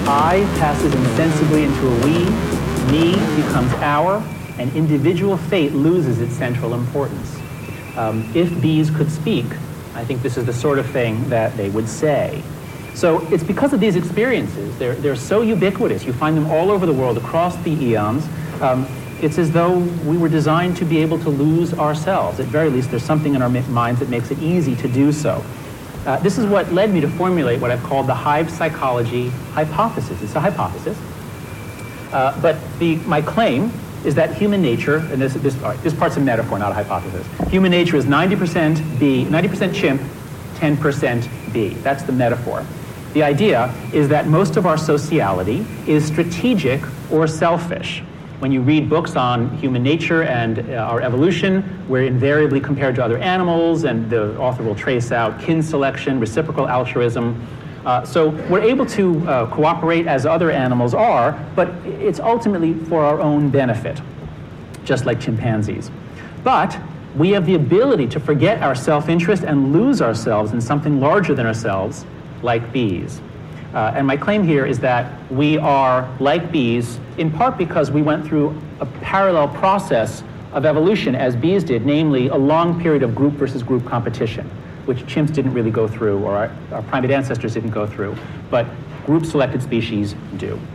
I passes insensibly into a we, me becomes our, and individual fate loses its central importance. If bees could speak, I think this is the sort of thing that they would say. So it's because of these experiences. They're so ubiquitous. You find them all over the world, across the eons. It's as though we were designed to be able to lose ourselves. At very least, there's something in our minds that makes it easy to do so. This is what led me to formulate what I've called the hive psychology hypothesis. It's a hypothesis. But my claim is that human nature, and this part's a metaphor, not a hypothesis. Human nature is 90% bee, 90% chimp, 10% bee. That's the metaphor. The idea is that most of our sociality is strategic or selfish. When you read books on human nature and our evolution, we're invariably compared to other animals, and the author will trace out kin selection, reciprocal altruism. So we're able to cooperate as other animals are, but it's ultimately for our own benefit, just like chimpanzees. But we have the ability to forget our self-interest and lose ourselves in something larger than ourselves, like bees. And my claim here is that we are like bees, in part because we went through a parallel process of evolution as bees did, namely a long period of group versus group competition, which chimps didn't really go through, or our primate ancestors didn't go through, but group-selected species do.